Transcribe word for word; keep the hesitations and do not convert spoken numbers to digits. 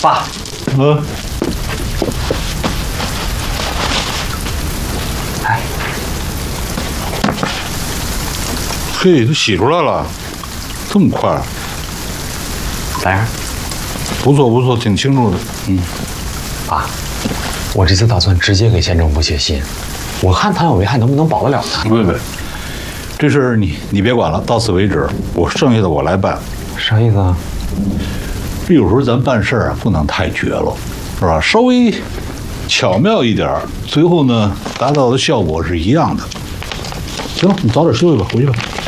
爸， 嗯， 哎， 嘿，都洗出来了，这么快？ 咋样？ 不错不错，挺清楚的。嗯， 爸，我这次打算直接给县政府写信，我看谭小维还能不能保得了呢？ 不不，这事儿你你别管了，到此为止，我剩下的我来办。 啥意思啊？ 这有时候咱办事儿啊，不能太绝了，是吧？稍微巧妙一点儿，最后呢，达到的效果是一样的。行了，你早点休息吧，回去吧。